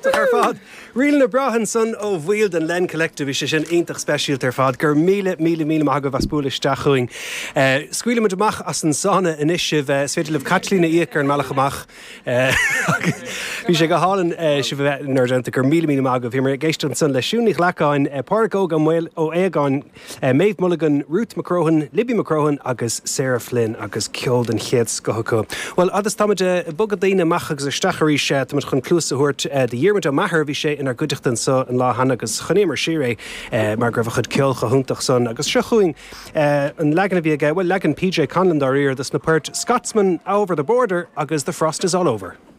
Ítach ar fad. Riail na brahan son ó bhhuiil den Len Collective is sin ítach speisialt ar fad gur míle agah spúlisteach chuing. Scuile mu amach as an sána inisih sfeidir leh catlína íocar an meach Bhí sé go hálan si bheith nerdanta gur míle agah bhí mar géistan san leisiúnich leáin Páirc an mhil ó éagáin Maeve Mulligan, Ruth McCrohan, Libby McCrohan agus Sarah Flynn agus Ceol den Chéad Scothú. Well, adas táid bugad daoine mach agus stacharí sé tá chun clúsa thuirt de dhéirmid a maithir bhí sé inar goideachtain sa an láhanana agus chonémar siré mar gur chud ceol chaúntaach son agus se chuing an legan a bhí bhfuil legan PJ Conlon dar iar das na Scotsman over the border agus the frost is all over.